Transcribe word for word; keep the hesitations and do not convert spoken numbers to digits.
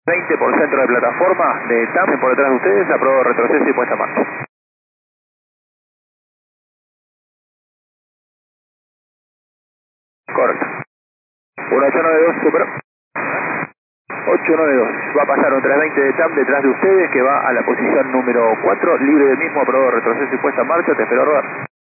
veinte por centro de plataforma de T A M por detrás de ustedes, aprobado retroceso y puesta en marcha. Correcto. uno ocho nueve dos, super. ocho nueve dos. Va a pasar un trescientos veinte de T A M detrás de ustedes que va a la posición número cuatro, libre del mismo, aprobado retroceso y puesta en marcha, te espero rodar.